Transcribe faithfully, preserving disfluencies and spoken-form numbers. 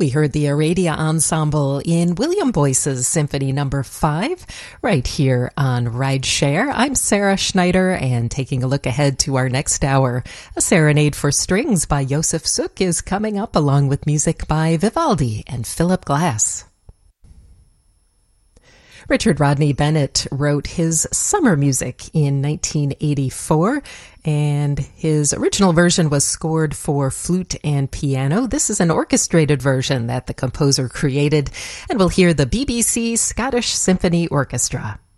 We heard the Aradia Ensemble in William Boyce's Symphony Number five right here on Rideshare. I'm Sarah Schneider, and taking a look ahead to our next hour, a serenade for strings by Josef Suk is coming up, along with music by Vivaldi and Philip Glass. Richard Rodney Bennett wrote his summer music in nineteen eighty-four, and his original version was scored for flute and piano. This is an orchestrated version that the composer created, and we'll hear the B B C Scottish Symphony Orchestra.